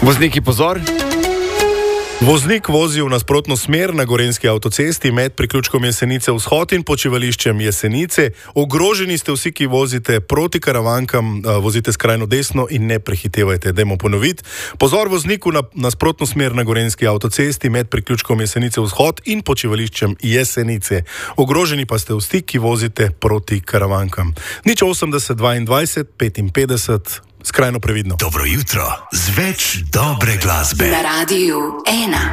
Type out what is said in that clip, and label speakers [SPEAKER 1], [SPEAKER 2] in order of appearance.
[SPEAKER 1] Vozniki, pozor!
[SPEAKER 2] Voznik vozi v nasprotno smer na gorenjski avtocesti med priključkom Jesenice vzhod in počivališčem Jesenice. Ogroženi ste vsi, ki vozite proti Karavankam, vozite skrajno desno in ne prehitevajte. Dajmo ponoviti. Pozor vozniku na nasprotno smer na gorenjski avtocesti med priključkom Jesenice vzhod in počivališčem Jesenice. Ogroženi pa ste vsi, ki vozite proti Karavankam. 080 22 55. Skrajno previdno.
[SPEAKER 3] Dobro jutro z več dobre glasbe.
[SPEAKER 4] Na Radiu 1.